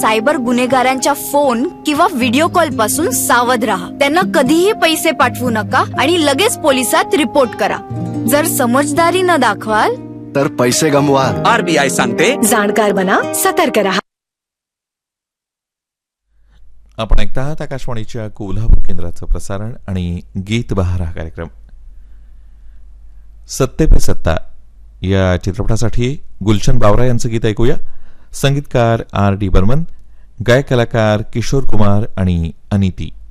Cyber गुन्हेगारांच्या phone किंवा video call पासून सावध राहा. त्यांना कधीही पैसे पाठवू नका आणि लगेच पोलिसात रिपोर्ट करा. जर समजदारी न दाखवाल तर पैसे गमवा. RBI सांगते, जाणकार बना, सतर्क रहा. आपण ऐकता आहात आकाशवाणीच्या कोल्हापूर केंद्राचं प्रसारण आणि गीत बहार हा कार्यक्रम. सत्ते पे सत्ता या चित्रपटासाठी गुलशन बावरा यांचं गीत ऐकूया. संगीतकार R.D. बर्मन, गायक कलाकार किशोर कुमार आणि अनिती.